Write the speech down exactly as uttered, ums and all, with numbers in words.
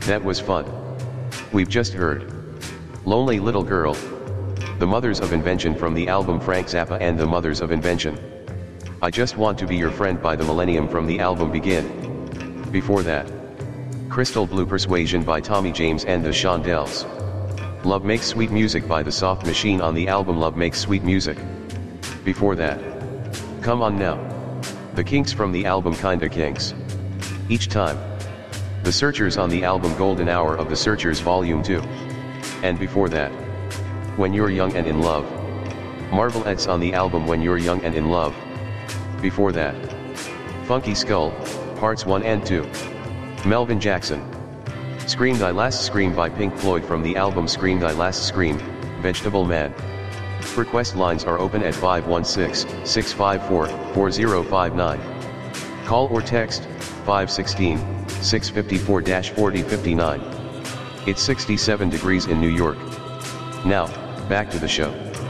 That was fun. We've just heard Lonely Little Girl, The Mothers of Invention from the album Frank Zappa and The Mothers of Invention. I Just Want to Be Your Friend by The Millennium from the album Begin. Before that, Crystal Blue Persuasion by Tommy James and the Shondells. Love Makes Sweet Music by The Soft Machine on the album Love Makes Sweet Music. Before that, Come On Now, The Kinks from the album Kinda Kinks. Each time, The Searchers on the album Golden Hour of The Searchers Volume two. And before that, When You're Young and in Love, Marvelettes on the album When You're Young and in Love. Before that, Funky Skull, Parts one and two. Melvin Jackson. Scream Thy Last Scream by Pink Floyd from the album Scream Thy Last Scream, Vegetable Man. Request lines are open at five one six, six five four, four zero five nine. Call or text, five one six, six five four, four zero five nine. It's sixty-seven degrees in New York. Now, back to the show.